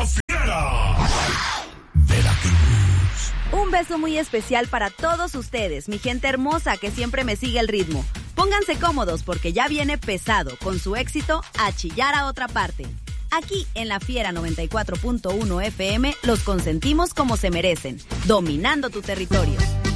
Fiera. Veracruz. Un beso muy especial para todos ustedes, mi gente hermosa que siempre me sigue el ritmo. Pónganse cómodos porque ya viene pesado con su éxito A Chillar a Otra Parte. Aquí en La Fiera 94.1 FM los consentimos como se merecen, dominando tu territorio.